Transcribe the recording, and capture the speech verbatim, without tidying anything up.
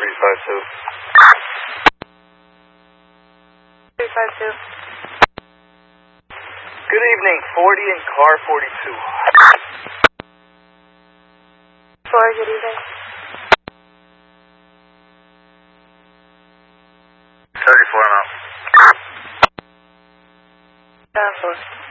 three five two. three five two. Good evening, forty and car forty-two. four, good evening. thirty-four, I'm out. Down four.